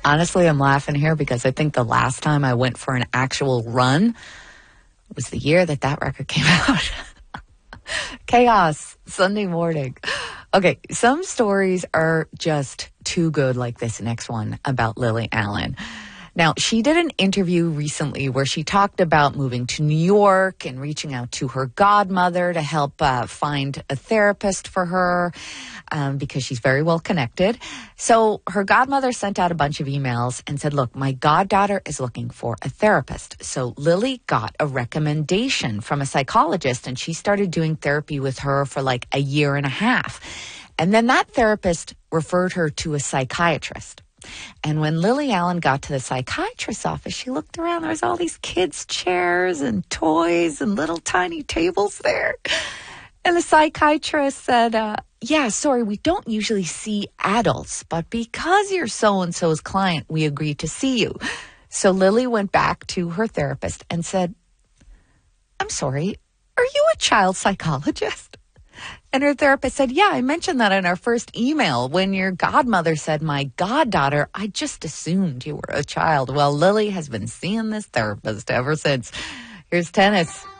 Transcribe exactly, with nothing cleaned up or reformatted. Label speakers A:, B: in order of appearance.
A: Honestly, I'm laughing here because I think the last time I went for an actual run was the year that that record came out. Chaos, Sunday morning. Okay, some stories are just too good, like this next one about Lily Allen. Now, she did an interview recently where she talked about moving to New York and reaching out to her godmother to help uh, find a therapist for her um, because she's very well connected. So her godmother sent out a bunch of emails and said, look, my goddaughter is looking for a therapist. So Lily got a recommendation from a psychologist, and she started doing therapy with her for like a year and a half. And then that therapist referred her to a psychiatrist. And when Lily Allen got to the psychiatrist's office, she looked around. There was all these kids' chairs and toys and little tiny tables there. And the psychiatrist said, uh, yeah, sorry, we don't usually see adults, but because you're so-and-so's client, we agreed to see you. So Lily went back to her therapist and said, I'm sorry, are you a child psychologist? And her therapist said, yeah, I mentioned that in our first email. When your godmother said my goddaughter, I just assumed you were a child. Well, Lily has been seeing this therapist ever since. Here's tennis.